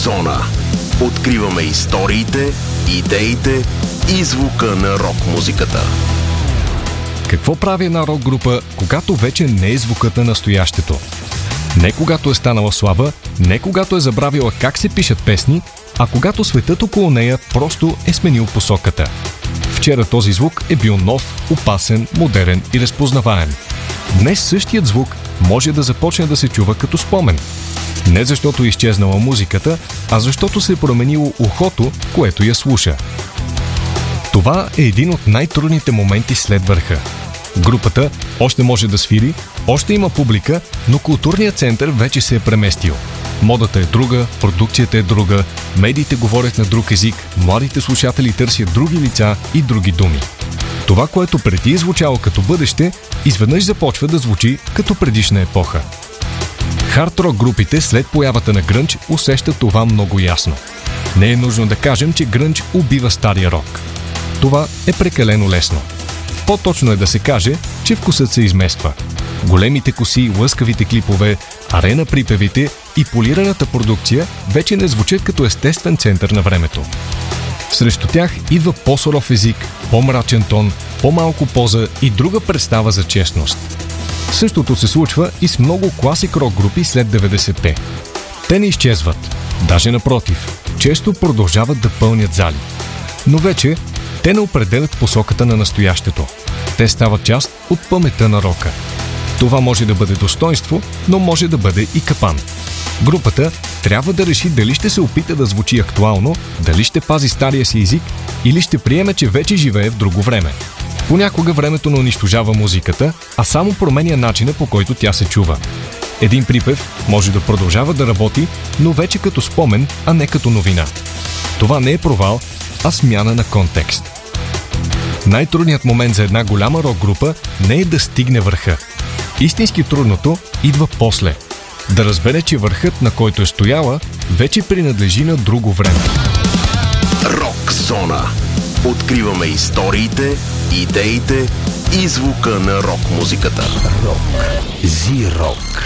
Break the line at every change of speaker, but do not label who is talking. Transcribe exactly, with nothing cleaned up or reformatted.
Зона. Откриваме историите, идеите и звука на рок-музиката.
Какво прави една рок-група, когато вече не е звукът на настоящето? Не когато е станала слаба, не когато е забравила как се пишат песни, а когато светът около нея просто е сменил посоката. Вчера този звук е бил нов, опасен, модерен и разпознаваем. Днес същият звук може да започне да се чува като спомен. Не защото е изчезнала музиката, а защото се е променило ухото, което я слуша. Това е един от най-трудните моменти след върха. Групата още може да свири, още има публика, но културният център вече се е преместил. Модата е друга, продукцията е друга, медиите говорят на друг език, младите слушатели търсят други лица и други думи. Това, което преди е звучало като бъдеще, изведнъж започва да звучи като предишна епоха. Хард-рок групите след появата на грънч усещат това много ясно. Не е нужно да кажем, че грънч убива стария рок. Това е прекалено лесно. По-точно е да се каже, че вкусът се измества. Големите коси, лъскавите клипове, арена припевите и полираната продукция вече не звучат като естествен център на времето. Срещу тях идва по-суров език, по-мрачен тон, по-малко поза и друга представа за честност. Същото се случва и с много класик рок групи след деветдесетте. Те не изчезват, даже напротив, често продължават да пълнят зали. Но вече те не определят посоката на настоящето. Те стават част от паметта на рока. Това може да бъде достойнство, но може да бъде и капан. Групата трябва да реши дали ще се опита да звучи актуално, дали ще пази стария си език или ще приеме, че вече живее в друго време. Понякога времето не унищожава музиката, а само променя начина, по който тя се чува. Един припев може да продължава да работи, но вече като спомен, а не като новина. Това не е провал, а смяна на контекст. Най-трудният момент за една голяма рок-група не е да стигне върха. Истински трудното идва после. Да разбере, че върхът, на който е стояла, вече принадлежи на друго време.
Рок-зона. Откриваме историите, идеите и звука на рок-музиката. Рок. Зи-рок.